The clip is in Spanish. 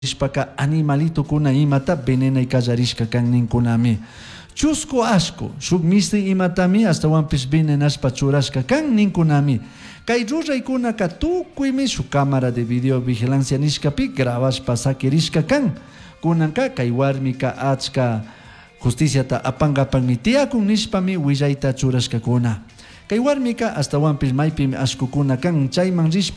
Ishpaka animalito kuna imata venena y kallarishka kan ninkunami. Chusco asco, shuk misti imatami hasta wampis venenas pachurashka kan ninkunami. Kay ruraykuna ka tukuimi su cámara de video vigilancia nishkapi grabashpa sakirishka kan. Kunanka kay warmi ka achka justicia ta apangapanmi tiakun nishpami willayta churashka kuna. Kay warmi ka hasta wampis maypimi ashkukuna kan chayman rishpa